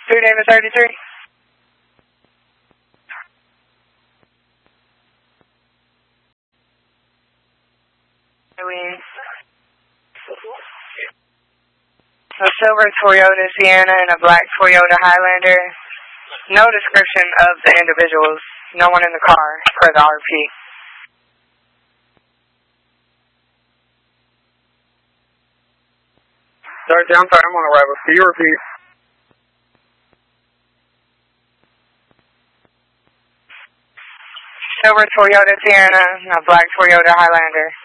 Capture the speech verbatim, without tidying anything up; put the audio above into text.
Three David thirty-three. A silver Toyota Sienna and a black Toyota Highlander. No description of the individuals. No one in the car for the R P. Sorry, I'm sorry, I'm on arrival. Can you repeat? Silver Toyota Sienna and a black Toyota Highlander.